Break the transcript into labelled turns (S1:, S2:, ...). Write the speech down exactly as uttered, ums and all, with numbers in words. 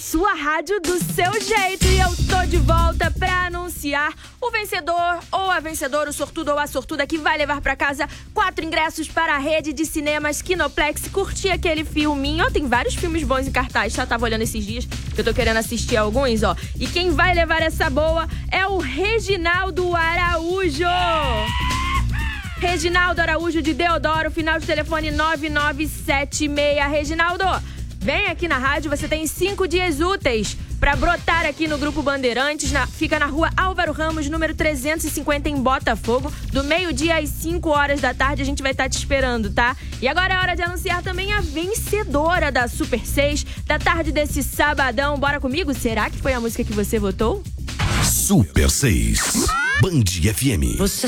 S1: sua rádio do seu jeito. E eu tô de volta pra anunciar o vencedor ou a vencedora, o sortudo ou a sortuda que vai levar pra casa quatro ingressos para a rede de cinemas Kinoplex. Curtir aquele filminho. Ó, tem vários filmes bons em cartaz. Já tava olhando esses dias que eu tô querendo assistir alguns, ó. E quem vai levar essa boa é o Reginaldo Araújo. Reginaldo Araújo de Deodoro, final de telefone nove nove sete seis. Reginaldo, vem aqui na rádio, você tem cinco dias úteis pra brotar aqui no Grupo Bandeirantes. Na, fica na rua Álvaro Ramos, número trezentos e cinquenta, em Botafogo. Do meio-dia às cinco horas da tarde, a gente vai estar te esperando, tá? E agora é hora de anunciar também a vencedora da Super seis, da tarde desse sabadão. Bora comigo? Será que foi a música que você votou?
S2: Super seis, Band F M.
S3: Você